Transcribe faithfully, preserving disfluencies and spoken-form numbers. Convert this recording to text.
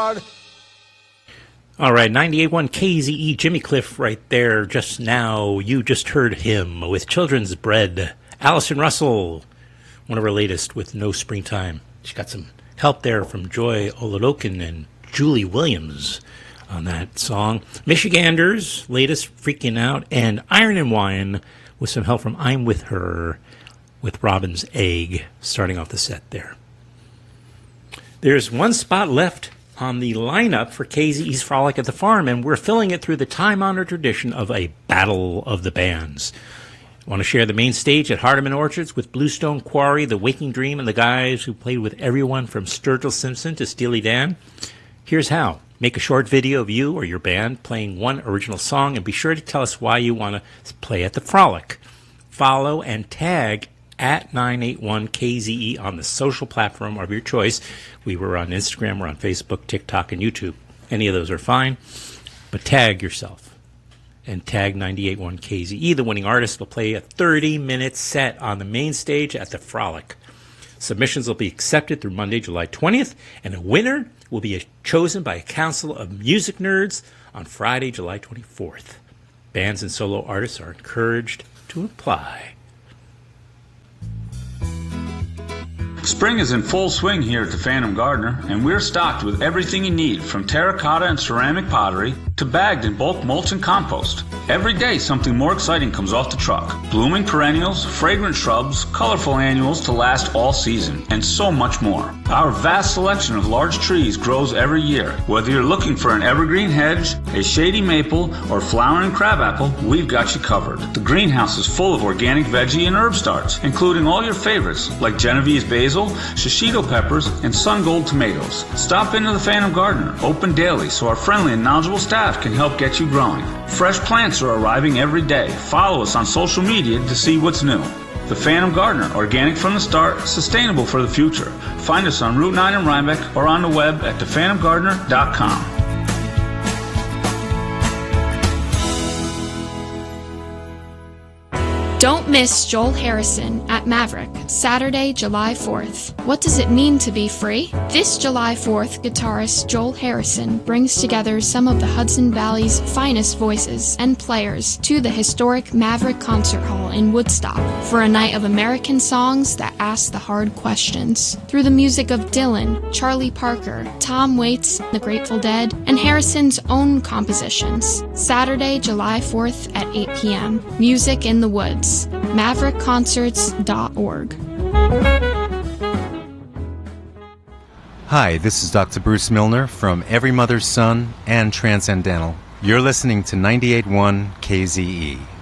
Lord. All right, ninety-eight point one K Z E, Jimmy Cliff right there just now. You just heard him with Children's Bread. Allison Russell, one of her latest with No Springtime. She got some help there from Joy Olorokin and Julie Williams on that song. Michiganders, latest, Freaking Out, and Iron and Wine with some help from I'm With Her with Robin's Egg starting off the set there. There's one spot left on the lineup for K Z E's Frolic at the Farm, and we're filling it through the time-honored tradition of a Battle of the Bands. I want to share the main stage at Hardeman Orchards with Bluestone Quarry, The Waking Dream, and the guys who played with everyone from Sturgill Simpson to Steely Dan. Here's how. Make a short video of you or your band playing one original song, and be sure to tell us why you want to play at the Frolic. Follow and tag at nine eight one K Z E on the social platform of your choice. We were on Instagram, we're on Facebook, TikTok, and YouTube. Any of those are fine, but tag yourself and tag ninety-eight point one K Z E. The winning artist will play a thirty-minute set on the main stage at the Frolic. Submissions will be accepted through Monday, July twentieth, and a winner will be chosen by a council of music nerds on Friday, July twenty-fourth. Bands and solo artists are encouraged to apply. Spring is in full swing here at the Phantom Gardener, and we're stocked with everything you need, from terracotta and ceramic pottery to bagged and bulk mulch and compost. Every day something more exciting comes off the truck. Blooming perennials, fragrant shrubs, colorful annuals to last all season, and so much more. Our vast selection of large trees grows every year. Whether you're looking for an evergreen hedge, a shady maple, or flowering crabapple, we've got you covered. The greenhouse is full of organic veggie and herb starts, including all your favorites like Genovese basil, shishito peppers, and sun gold tomatoes. Stop into the Phantom Gardener, open daily, so our friendly and knowledgeable staff can help get you growing. Fresh plants are arriving every day. Follow us on social media to see what's new. The Phantom Gardener, organic from the start, sustainable for the future. Find us on Route nine in Rhinebeck or on the web at the phantom gardener dot com. Don't miss Joel Harrison at Maverick, Saturday, July fourth. What does it mean to be free? This July fourth, guitarist Joel Harrison brings together some of the Hudson Valley's finest voices and players to the historic Maverick Concert Hall in Woodstock for a night of American songs that ask the hard questions. Through the music of Dylan, Charlie Parker, Tom Waits, The Grateful Dead, and Harrison's own compositions. Saturday, July fourth at eight p.m. Music in the Woods. maverick concerts dot org. Hi, this is Doctor Bruce Milner from Every Mother's Son and Transcendental. You're listening to ninety-eight point one K Z E.